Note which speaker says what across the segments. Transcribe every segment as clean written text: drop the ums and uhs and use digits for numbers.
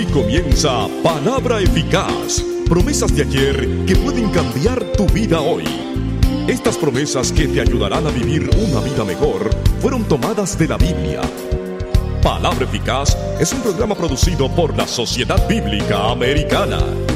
Speaker 1: Aquí comienza Palabra Eficaz. Promesas de ayer que pueden cambiar tu vida hoy. Estas promesas que te ayudarán a vivir una vida mejor fueron tomadas de la Biblia. Palabra Eficaz es un programa producido por la Sociedad Bíblica Americana.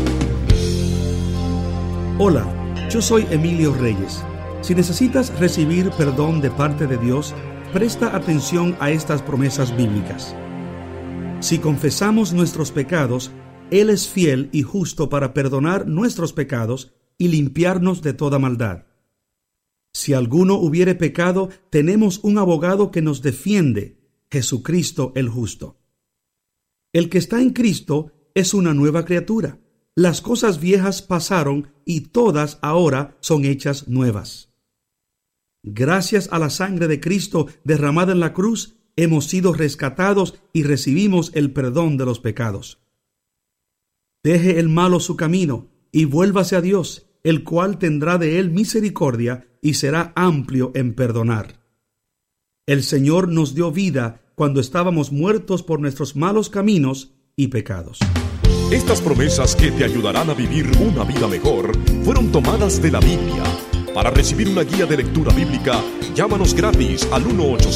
Speaker 2: Hola, yo soy Emilio Reyes. Si necesitas recibir perdón de parte de Dios, presta atención a estas promesas bíblicas. Si confesamos nuestros pecados, Él es fiel y justo para perdonar nuestros pecados y limpiarnos de toda maldad. Si alguno hubiere pecado, tenemos un abogado que nos defiende, Jesucristo el justo. El que está en Cristo es una nueva criatura. Las cosas viejas pasaron y todas ahora son hechas nuevas. Gracias a la sangre de Cristo derramada en la cruz, hemos sido rescatados y recibimos el perdón de los pecados. Deje el malo su camino y vuélvase a Dios, el cual tendrá de él misericordia y será amplio en perdonar. El Señor nos dio vida cuando estábamos muertos por nuestros malos caminos y pecados.
Speaker 1: Estas promesas que te ayudarán a vivir una vida mejor fueron tomadas de la Biblia. Para recibir una guía de lectura bíblica, llámanos gratis al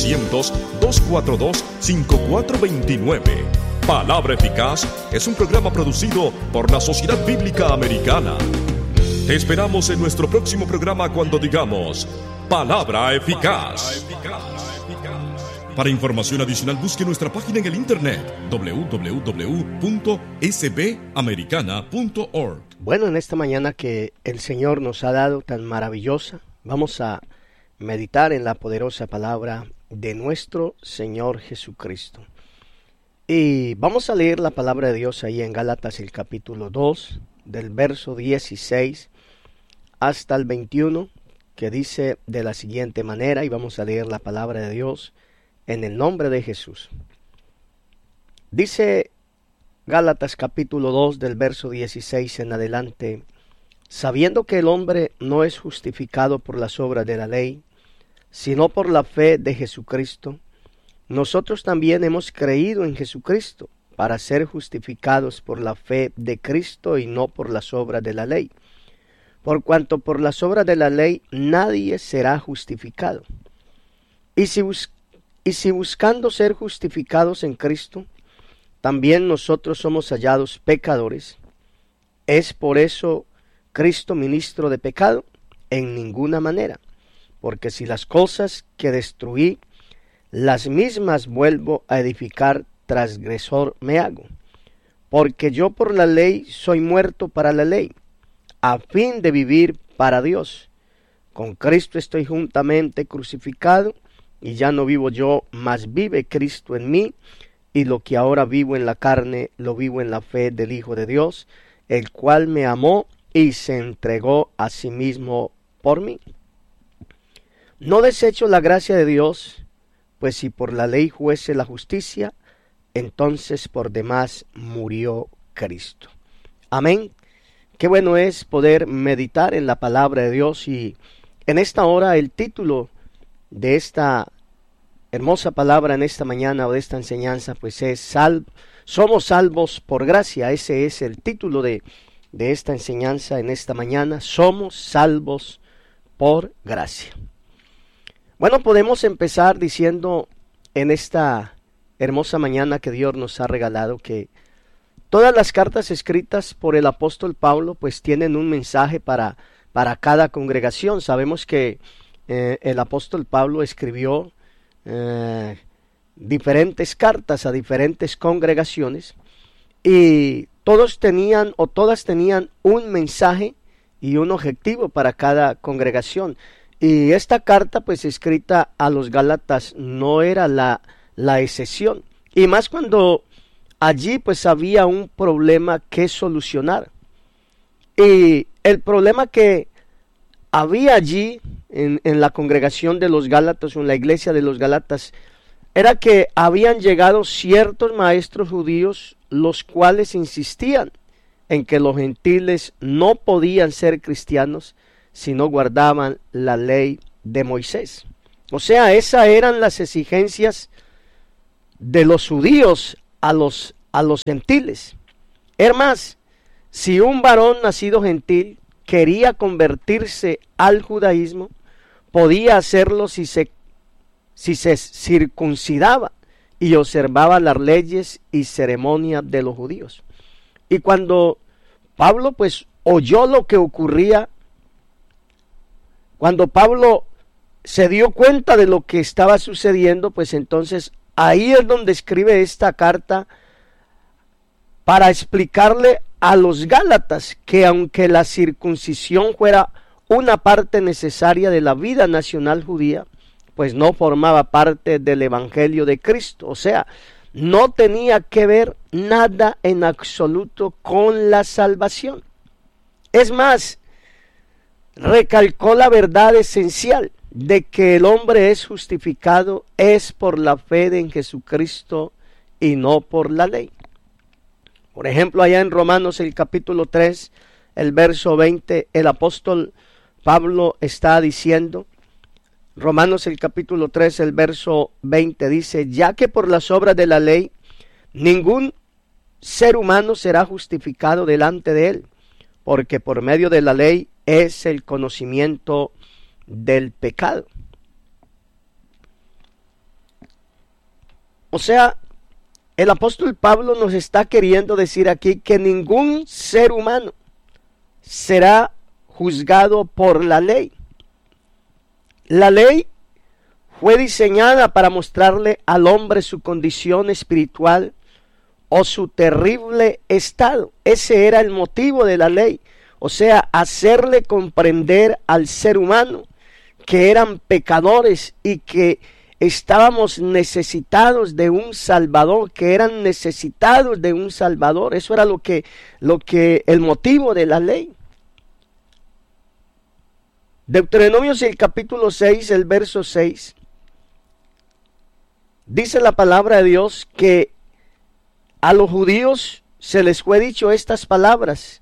Speaker 1: 1-800-242-5429. Palabra Eficaz es un programa producido por la Sociedad Bíblica Americana. Te esperamos en nuestro próximo programa cuando digamos Palabra Eficaz. Para información adicional, busque nuestra página en el internet www.sbamericana.org.
Speaker 3: Bueno, en esta mañana que el Señor nos ha dado tan maravillosa, vamos a meditar en la poderosa palabra de nuestro Señor Jesucristo. Y vamos a leer la palabra de Dios ahí en Gálatas el capítulo 2, del verso 16 hasta el 21, que dice de la siguiente manera, y vamos a leer la palabra de Dios en el nombre de Jesús. Dice Gálatas capítulo 2 del verso 16 en adelante: sabiendo que el hombre no es justificado por las obras de la ley, sino por la fe de Jesucristo, nosotros también hemos creído en Jesucristo para ser justificados por la fe de Cristo y no por las obras de la ley. Por cuanto por las obras de la ley nadie será justificado. Y si buscando ser justificados en Cristo, también nosotros somos hallados pecadores, ¿es por eso Cristo ministro de pecado? En ninguna manera, porque si las cosas que destruí, las mismas vuelvo a edificar, transgresor me hago. Porque yo por la ley soy muerto para la ley, a fin de vivir para Dios. Con Cristo estoy juntamente crucificado, y ya no vivo yo, mas vive Cristo en mí, y lo que ahora vivo en la carne, lo vivo en la fe del Hijo de Dios, el cual me amó y se entregó a sí mismo por mí. No desecho la gracia de Dios, pues si por la ley fuese la justicia, entonces por demás murió Cristo. Amén. Qué bueno es poder meditar en la palabra de Dios, y en esta hora el título de esta hermosa palabra en esta mañana, o de esta enseñanza, pues es somos salvos por gracia. Ese es el título de esta enseñanza en esta mañana: somos salvos por gracia. Bueno, podemos empezar diciendo en esta hermosa mañana que Dios nos ha regalado que todas las cartas escritas por el apóstol Pablo pues tienen un mensaje para cada congregación. Sabemos que el apóstol Pablo escribió diferentes cartas a diferentes congregaciones, y todas tenían un mensaje y un objetivo para cada congregación. Y esta carta pues escrita a los Gálatas no era la excepción, y más cuando allí pues había un problema que solucionar. Y el problema que había allí en la congregación de los Gálatas, o en la iglesia de los Gálatas, era que habían llegado ciertos maestros judíos, los cuales insistían en que los gentiles no podían ser cristianos si no guardaban la ley de Moisés. O sea, esas eran las exigencias de los judíos a los a los gentiles. Es más, si un varón nacido gentil quería convertirse al judaísmo, podía hacerlo si se circuncidaba y observaba las leyes y ceremonias de los judíos. Y cuando Pablo pues oyó lo que ocurría, cuando Pablo se dio cuenta de lo que estaba sucediendo, pues entonces ahí es donde escribe esta carta para explicarle a los Gálatas que aunque la circuncisión fuera una parte necesaria de la vida nacional judía, pues no formaba parte del evangelio de Cristo. O sea, no tenía que ver nada en absoluto con la salvación. Es más, recalcó la verdad esencial de que el hombre es justificado es por la fe en Jesucristo y no por la ley. Por ejemplo, allá en Romanos el capítulo 3, el verso 20, el apóstol Pablo está diciendo, Romanos el capítulo 3, el verso 20 dice, ya que por las obras de la ley ningún ser humano será justificado delante de él, porque por medio de la ley es el conocimiento del pecado. O sea, el apóstol Pablo nos está queriendo decir aquí que ningún ser humano será juzgado por la ley. La ley fue diseñada para mostrarle al hombre su condición espiritual o su terrible estado. Ese era el motivo de la ley. O sea, hacerle comprender al ser humano que eran pecadores y que estábamos necesitados de un Salvador, que eran necesitados de un Salvador. Eso era el motivo de la ley. Deuteronomio el capítulo 6, el verso 6, dice la palabra de Dios que a los judíos se les fue dicho estas palabras.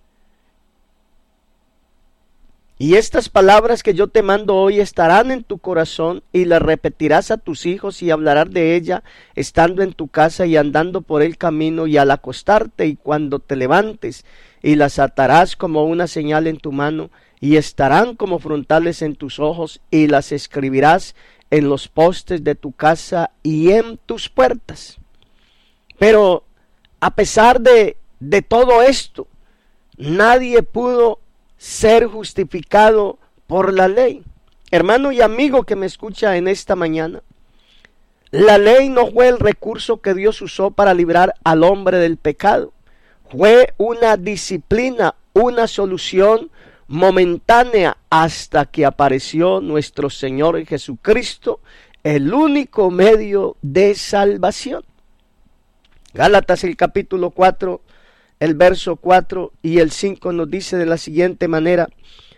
Speaker 3: Y estas palabras que yo te mando hoy estarán en tu corazón y las repetirás a tus hijos y hablarás de ella estando en tu casa y andando por el camino y al acostarte y cuando te levantes, y las atarás como una señal en tu mano y estarán como frontales en tus ojos y las escribirás en los postes de tu casa y en tus puertas. Pero a pesar de todo esto, nadie pudo ser justificado por la ley. Hermano y amigo que me escucha en esta mañana, la ley no fue el recurso que Dios usó para librar al hombre del pecado. Fue una disciplina, una solución momentánea hasta que apareció nuestro Señor Jesucristo, el único medio de salvación. Gálatas el capítulo 4, el verso 4 y el 5 nos dice de la siguiente manera.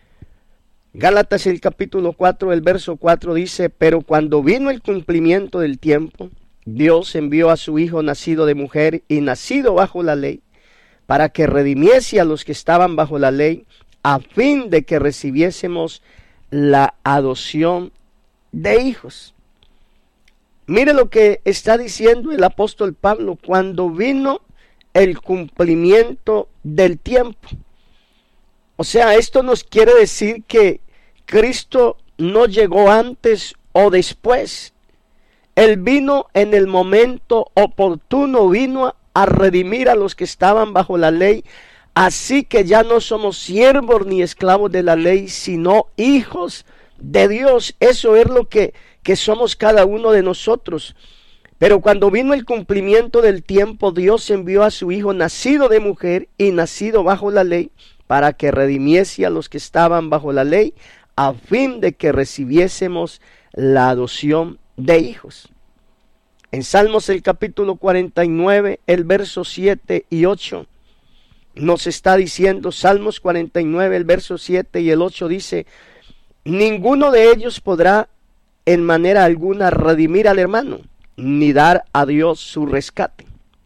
Speaker 3: Gálatas el capítulo 4, el verso 4 dice, pero cuando vino el cumplimiento del tiempo, Dios envió a su Hijo nacido de mujer y nacido bajo la ley, para que redimiese a los que estaban bajo la ley, a fin de que recibiésemos la adopción de hijos. Mire lo que está diciendo el apóstol Pablo, cuando vino el cumplimiento del tiempo. O sea, esto nos quiere decir que Cristo no llegó antes o después. Él vino en el momento oportuno, vino a redimir a los que estaban bajo la ley. Así que ya no somos siervos ni esclavos de la ley, sino hijos de Dios. Eso es lo que somos cada uno de nosotros. Pero cuando vino el cumplimiento del tiempo, Dios envió a su Hijo nacido de mujer y nacido bajo la ley, para que redimiese a los que estaban bajo la ley, a fin de que recibiésemos la adopción de hijos. En Salmos el capítulo 49, el verso 7 y 8, nos está diciendo, Salmos 49, el verso 7 y el 8 dice, ninguno de ellos podrá en manera alguna redimir al hermano, ni dar a Dios su rescate.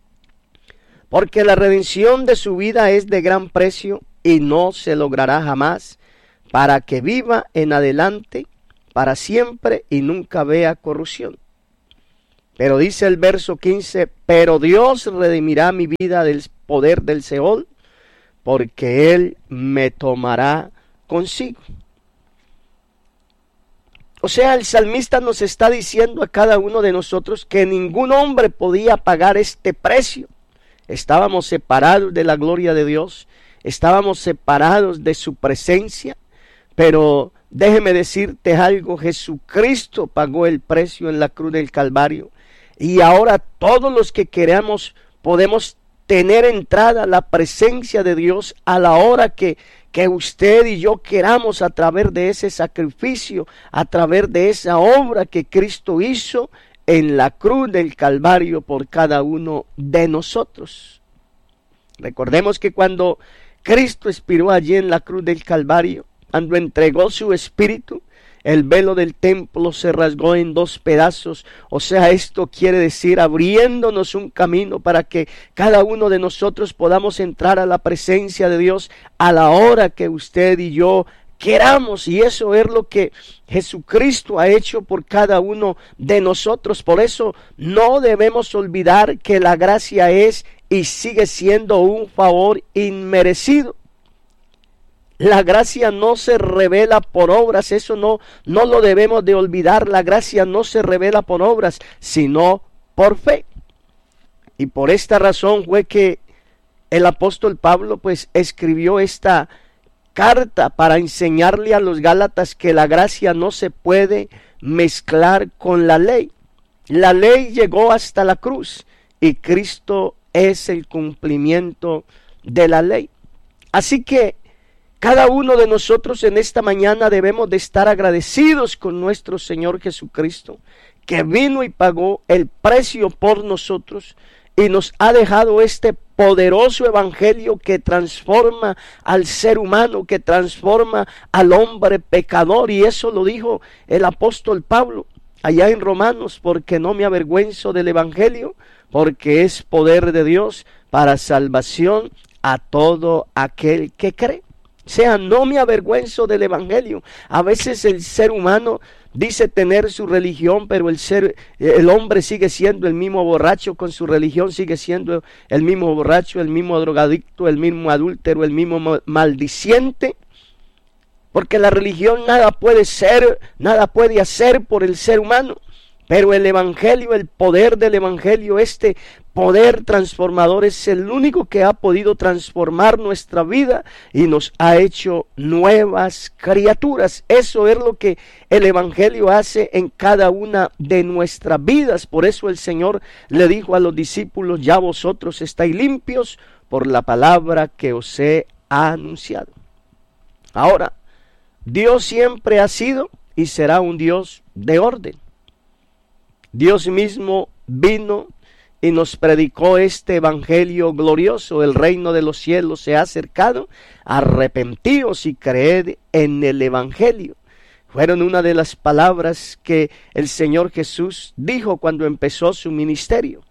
Speaker 3: Porque la redención de su vida es de gran precio y no se logrará jamás, para que viva en adelante para siempre y nunca vea corrupción. Pero dice el verso 15, pero Dios redimirá mi vida del poder del Seol, porque Él me tomará consigo. O sea, el salmista nos está diciendo a cada uno de nosotros que ningún hombre podía pagar este precio. Estábamos separados de la gloria de Dios, estábamos separados de su presencia, pero déjeme decirte algo, Jesucristo pagó el precio en la cruz del Calvario, y ahora todos los que queramos podemos tener entrada a la presencia de Dios a la hora que usted y yo queramos, a través de ese sacrificio, a través de esa obra que Cristo hizo en la cruz del Calvario por cada uno de nosotros. Recordemos que cuando Cristo expiró allí en la cruz del Calvario, cuando entregó su espíritu, el velo del templo se rasgó en 2 pedazos. O sea, esto quiere decir abriéndonos un camino para que cada uno de nosotros podamos entrar a la presencia de Dios a la hora que usted y yo queramos. Y eso es lo que Jesucristo ha hecho por cada uno de nosotros. Por eso no debemos olvidar que la gracia es y sigue siendo un favor inmerecido. La gracia no se revela por obras, eso no lo debemos de olvidar. La gracia no se revela por obras, sino por fe. Y por esta razón fue que el apóstol Pablo pues escribió esta carta para enseñarle a los Gálatas que la gracia no se puede mezclar con la ley. La ley llegó hasta la cruz y Cristo es el cumplimiento de la ley. Así que cada uno de nosotros en esta mañana debemos de estar agradecidos con nuestro Señor Jesucristo, que vino y pagó el precio por nosotros y nos ha dejado este poderoso evangelio que transforma al ser humano, que transforma al hombre pecador. Y eso lo dijo el apóstol Pablo allá en Romanos, porque no me avergüenzo del evangelio, porque es poder de Dios para salvación a todo aquel que cree. O sea, no me avergüenzo del evangelio. A veces el ser humano dice tener su religión, pero el hombre sigue siendo el mismo borracho con su religión, sigue siendo el mismo borracho, el mismo drogadicto, el mismo adúltero, el mismo maldiciente. Porque la religión nada puede hacer por el ser humano. Pero el evangelio, el poder del evangelio, este poder transformador es el único que ha podido transformar nuestra vida y nos ha hecho nuevas criaturas. Eso es lo que el evangelio hace en cada una de nuestras vidas. Por eso el Señor le dijo a los discípulos: ya vosotros estáis limpios por la palabra que os he anunciado. Ahora, Dios siempre ha sido y será un Dios de orden. Dios mismo vino y nos predicó este evangelio glorioso: el reino de los cielos se ha acercado, arrepentíos y creed en el evangelio. Fueron una de las palabras que el Señor Jesús dijo cuando empezó su ministerio.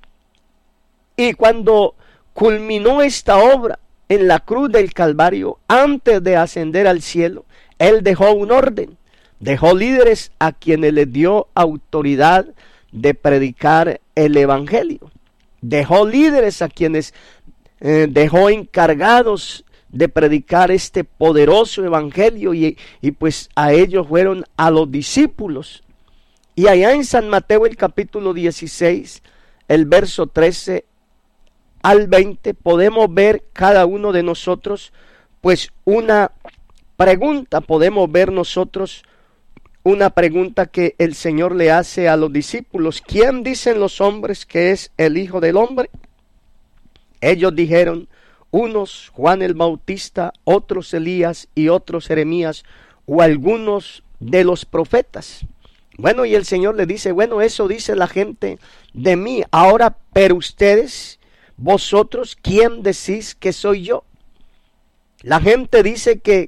Speaker 3: Y cuando culminó esta obra en la cruz del Calvario, antes de ascender al cielo, Él dejó un orden. Dejó líderes a quienes les dio autoridad de predicar el evangelio. Dejó líderes a quienes dejó encargados de predicar este poderoso evangelio y pues a ellos fueron a los discípulos. Y allá en San Mateo el capítulo 16, el verso 13 al 20, podemos ver cada uno de nosotros pues una pregunta, podemos ver nosotros una pregunta que el Señor le hace a los discípulos: ¿quién dicen los hombres que es el Hijo del Hombre? Ellos dijeron: unos Juan el Bautista, otros Elías y otros Jeremías o algunos de los profetas. Bueno, y el Señor le dice: bueno, eso dice la gente de mí. Ahora, pero ustedes, vosotros, ¿quién decís que soy yo? La gente dice que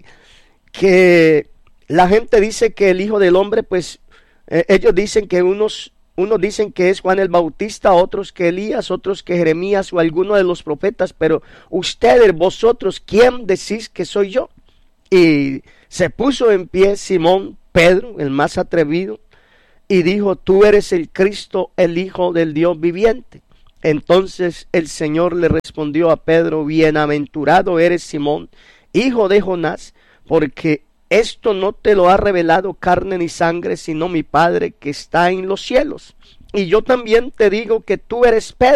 Speaker 3: el Hijo del Hombre, pues ellos dicen que unos dicen que es Juan el Bautista, otros que Elías, otros que Jeremías o alguno de los profetas, pero ustedes, vosotros, ¿quién decís que soy yo? Y se puso en pie Simón Pedro, el más atrevido, y dijo: tú eres el Cristo, el Hijo del Dios viviente. Entonces el Señor le respondió a Pedro: bienaventurado eres, Simón, hijo de Jonás, porque esto no te lo ha revelado carne ni sangre, sino mi Padre que está en los cielos. Y yo también te digo que tú eres Pedro,